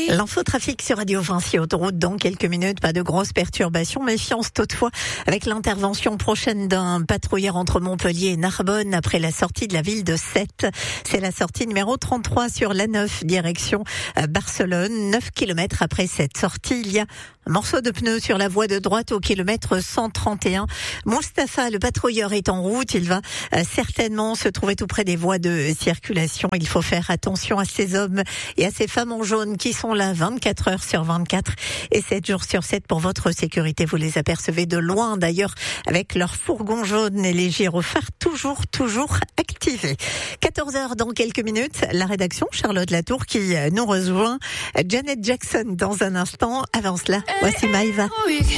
L'infotrafic sur Radio Vinci Autoroute dans quelques minutes. Pas de grosses perturbations. Méfiance toutefois avec l'intervention prochaine d'un patrouilleur entre Montpellier et Narbonne après la sortie de la ville de Sète. C'est la sortie numéro 33 sur l'A9 direction Barcelone. 9 km après cette sortie, il y a un morceau de pneu sur la voie de droite au kilomètre 131. Mustapha, le patrouilleur, est en route. Il va certainement se trouver tout près des voies de circulation. Il faut faire attention à ces hommes et à ces femmes en jaune qui sont là 24 heures sur 24 et 7 jours sur 7 pour votre sécurité. Vous les apercevez de loin d'ailleurs avec leur fourgon jaune et les gyrophares toujours activés. 14 heures dans quelques minutes. La rédaction, Charlotte Latour qui nous rejoint. Janet Jackson dans un instant. Avant cela, voici Maïva.